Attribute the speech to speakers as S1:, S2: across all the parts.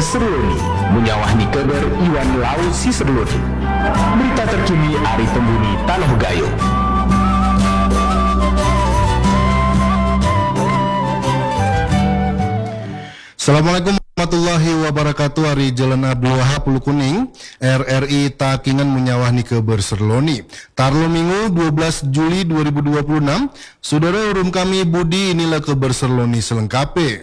S1: Serloni, menyawahni kabar Iwan Lau si Serloni. Berita terkini Ari Tembuni Tanah Gayo.
S2: Assalamualaikum warahmatullahi wabarakatuh. Hari Jalan Abdul Wahab Pulau Kuning, RRI Takingan menyawahni kabar Serloni. Tarlo Minggu 12 Juli 2026. Saudara urum kami Budi, inilah kabar Serloni selengkapnya.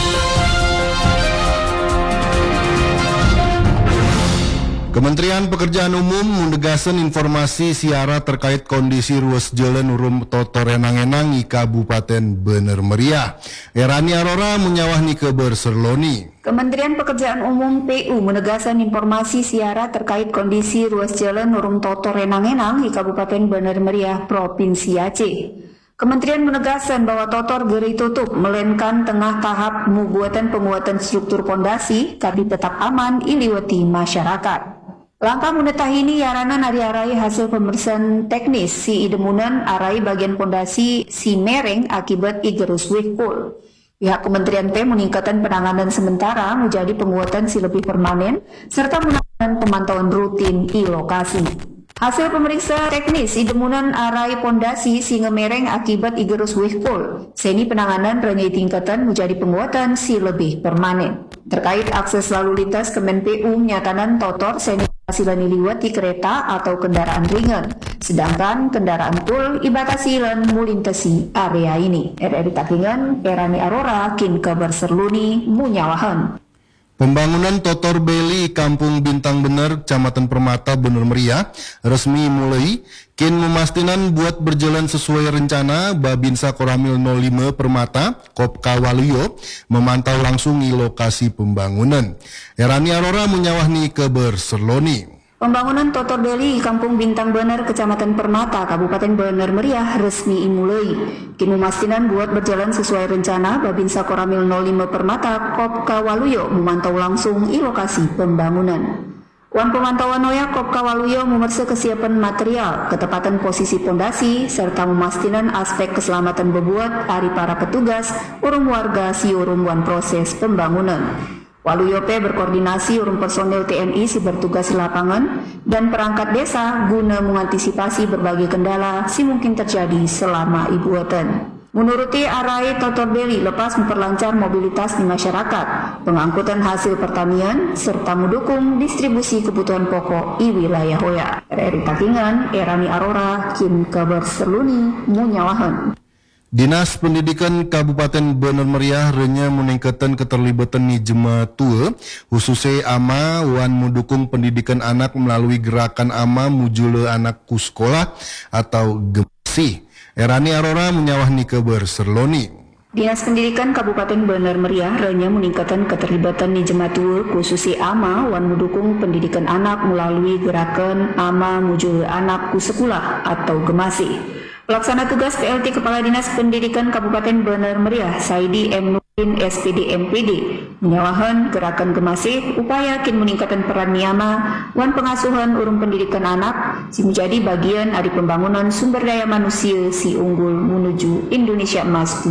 S2: Kementerian Pekerjaan Umum menegaskan informasi siara terkait kondisi ruas jalan urum Totorenang-enang di Kabupaten Bener Meriah. Erani Arora menyawahni kabar Serloni.
S3: Kementerian Pekerjaan Umum PU menegaskan informasi siara terkait kondisi ruas jalan urum Totorenang-enang di Kabupaten Bener Meriah, Provinsi Aceh. Kementerian menegaskan bahwa Totor geri tutup, melainkan tengah tahap penguatan struktur pondasi, tapi tetap aman iliwati masyarakat. Langkah munetah ini yaranan arai hasil pemeriksaan teknis si idemunan arai bagian pondasi si mereng akibat igerus wikul. Pihak Kementerian P meningkatkan penanganan sementara menjadi penguatan si lebih permanen serta menanganan pemantauan rutin di lokasi. Hasil pemeriksaan teknis idemunan arai pondasi si ngemereng akibat igerus wikul. Seni penanganan renyai tingkatan menjadi penguatan si lebih permanen. Terkait akses lalu lintas, Kemen PU menyatakan Totor seni hasilan liwati kereta atau kendaraan ringan, sedangkan kendaraan tol ibatasi lan mulintasi area ini. RRI Takingan, Erani Arora, kin kabar Serloni, munyawahan.
S2: Pembangunan Totor Beli Kampung Bintang Bener, Kecamatan Permata, Bener Meriah resmi mulai. Kin memastikan buat berjalan sesuai rencana. Babinsa Koramil 05 Permata, Kopka Waluyo memantau langsung di lokasi pembangunan. Erani Arora menyawahni kabar Serloni.
S3: Pembangunan Totor Beli Kampung Bintang Bener, Kecamatan Permata, Kabupaten Bener Meriah resmi dimulai. Kini memastikan buat berjalan sesuai rencana. Babinsa Koramil 05 Permata, Kopka Waluyo memantau langsung di lokasi pembangunan. Wan pemantauan Noya Kopka Waluyo memeriksa kesiapan material, ketepatan posisi pondasi, serta memastikan aspek keselamatan bebuat dari para petugas, urung warga si urung wan proses pembangunan. Waluyo P berkoordinasi urung personel TNI si bertugas di lapangan dan perangkat desa guna mengantisipasi berbagai kendala si mungkin terjadi selama ibuatan. Menuruti arai Totor Beli lepas memperlancar mobilitas di masyarakat, pengangkutan hasil pertanian, serta mendukung distribusi kebutuhan pokok di wilayah Hoya. RRI Takingan, Erani Arora, kin kabar Serloni, munyawahan.
S2: Dinas Pendidikan Kabupaten Bener Meriah renya meningkatkan keterlibatan di jemaah tua, khususnya AMA wan mendukung pendidikan anak melalui gerakan AMA Mujule Anakku Sekolah atau GEMSI. Erani Arora menyawahni kabar Serloni.
S3: Dinas Pendidikan Kabupaten Bener Meriah renya meningkatkan keterlibatan di jemaah tua, khususnya AMA wan mendukung pendidikan anak melalui gerakan AMA Mujule Anakku Sekolah atau GEMSI. Pelaksana tugas PLT Kepala Dinas Pendidikan Kabupaten Bener Meriah, Saidi M. Nurdin SPD MPD, menyawahan gerakan GEMSI upaya kin meningkatkan peran Niama wan pengasuhan urung pendidikan anak si menjadi bagian dari pembangunan sumber daya manusia si unggul menuju Indonesia Emas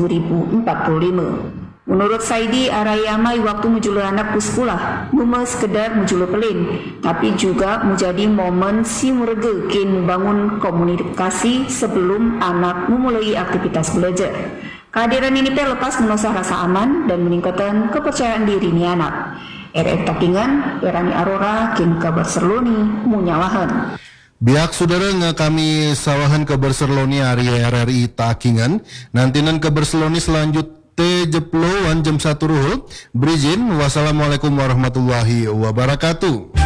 S3: 2045. Menurut Saidi, arayama waktu mujule anak sekolah, bukan sekedar mujule pelin, tapi juga menjadi momen si murge kin membangun komunikasi sebelum anak memulai aktivitas belajar. Kehadiran ini lepas menosah rasa aman dan meningkatkan kepercayaan diri ni anak. RRI Takingan, Erani Arora, kin kabar Serloni, munyawahan.
S2: Biak saudara kami sawahan kabar Serloni hari RRI Takingan. Nantinan kabar Serloni selanjutnya jeplo jam 1 ruhul. Berizin, wassalamualaikum warahmatullahi wabarakatuh.